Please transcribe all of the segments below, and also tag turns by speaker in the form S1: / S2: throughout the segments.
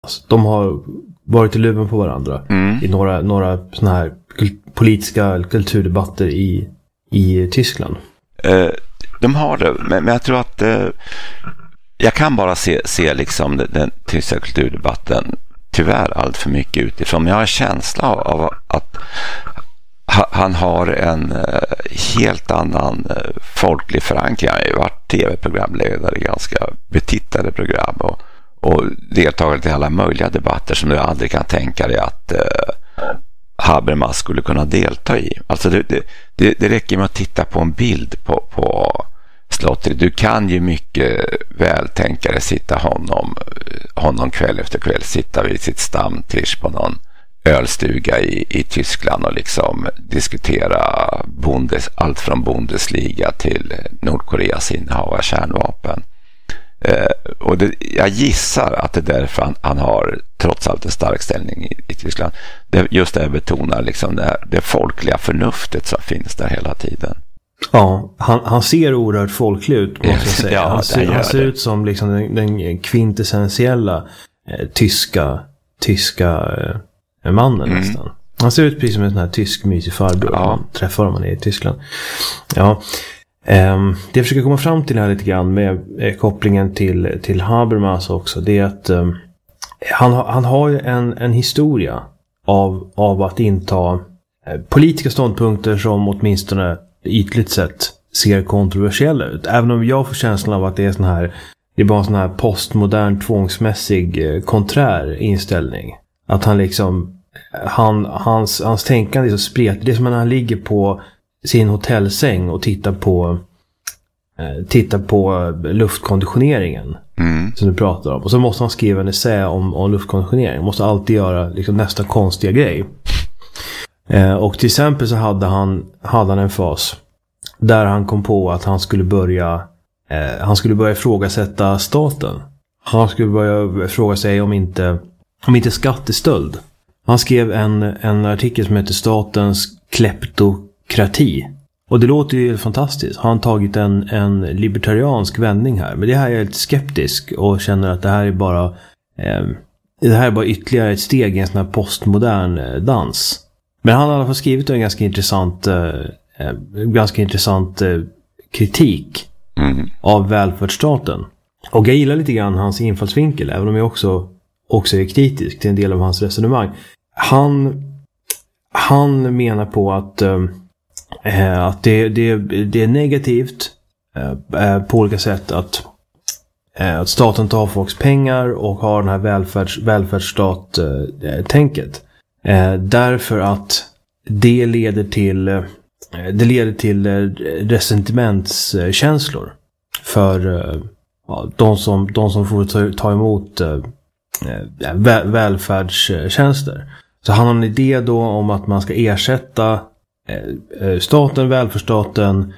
S1: Alltså, de har varit i luven på varandra i några såna här politiska kulturdebatter i Tyskland.
S2: De har det, men jag tror att jag kan bara se liksom den tyska kulturdebatten tyvärr allt för mycket utifrån. Men jag har en känsla av att han har en helt annan folklig förankring. Han har ju varit tv-programledare i ganska betittade program och deltagit i alla möjliga debatter som du aldrig kan tänka dig att Habermas skulle kunna delta i. Alltså det räcker med att titta på en bild på slottet. Du kan ju mycket väl tänka dig sitta honom kväll efter kväll, sitta vid sitt stamtisch på någon ölstuga i Tyskland och liksom diskutera allt från Bundesliga till Nordkoreas innehav av kärnvapen. Och jag gissar att det är därför han har trots allt en stark ställning i Tyskland. Just det betonar liksom det folkliga förnuftet som finns där hela tiden.
S1: Ja, han ser oerhört folklig ut, måste jag säga. Ja, han ser ut som liksom den kvintessentiella tyska mannen nästan. Han ser ut precis som en sån här tysk mysig farbror. Man träffar man i Tyskland. Ja. Det jag försöker komma fram till här lite grann med kopplingen till Habermas också, det är att han har ju en historia av att inta politiska ståndpunkter som åtminstone ytligt sett ser kontroversiella ut. Även om jag får känslan av att det är bara en sån här postmodern tvångsmässig konträr inställning. Att han liksom hans tänkande är så spretigt. Det är som när han ligger på sin hotellsäng och tittar på luftkonditioneringen som du pratar om. Och så måste han skriva en essä om luftkonditionering. Han måste alltid göra liksom nästa konstiga grej. Och till exempel så hade han en fas där han kom på att han skulle börja ifrågasätta staten. Han skulle börja fråga sig om inte skattestöld. Han skrev en artikel som heter Statens kleptokrati. Och det låter ju fantastiskt. Han har tagit en libertariansk vändning här. Men det här är jag lite skeptisk och känner att det här är bara ytterligare ett steg i en sån här postmodern dans. Men han har i alla fall skrivit en ganska intressant kritik av välfärdsstaten. Och jag gillar lite grann hans infallsvinkel, även om jag också är kritisk till en del av hans resonemang. Han menar på att det är negativt på olika sätt att staten tar folks pengar och har den här välfärdsstat-tänket. Därför att det leder till ressentimentskänslor för de som får ta emot välfärdstjänster. Så han har en idé då om att man ska ersätta välfärdsstaten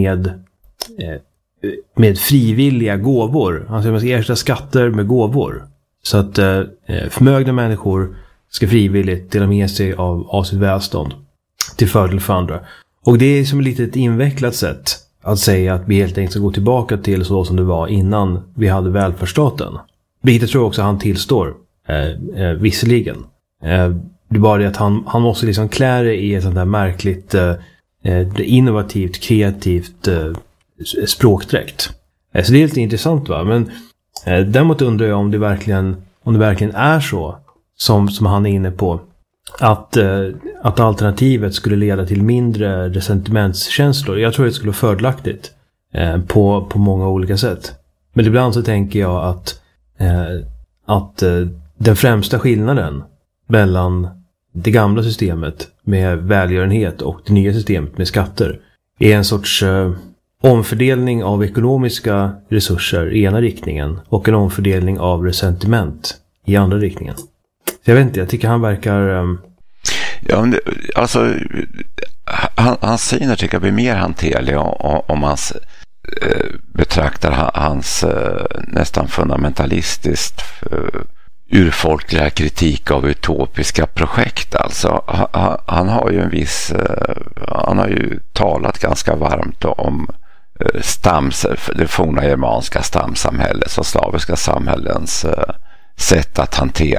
S1: med frivilliga gåvor. Alltså man ska ersätta skatter med gåvor. Så att förmögna människor ska frivilligt dela med sig av sitt välstånd till fördel för andra. Och det är som ett litet invecklat sätt att säga att vi helt enkelt ska gå tillbaka till så som det var innan vi hade välfärdsstaten. Vilket tror jag också han tillstår visserligen. Det är bara det att han måste liksom klä det i ett sånt där märkligt innovativt, kreativt språkdräkt. Så det är lite intressant, va? Men däremot undrar jag om det verkligen är så som han är inne på, att alternativet skulle leda till mindre resentimentskänslor. Jag tror det skulle vara fördelaktigt på många olika sätt. Men ibland så tänker jag att den främsta skillnaden mellan det gamla systemet med välgörenhet och det nya systemet med skatter är en sorts omfördelning av ekonomiska resurser i ena riktningen och en omfördelning av resentiment i andra riktningen. Så jag vet inte, jag tycker han verkar...
S2: Ja, men alltså hans syner tycker jag blir mer hanterlig om man betraktar hans nästan fundamentalistiskt urfolkliga kritik av utopiska projekt. Alltså han har ju han har ju talat ganska varmt om det forna germanska stamsamhället och slaviska samhällens sätt att hantera